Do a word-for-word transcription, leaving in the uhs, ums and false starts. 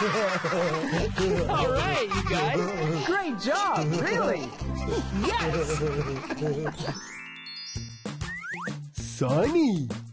All right, you guys. Great job, really. Yes. Sunny.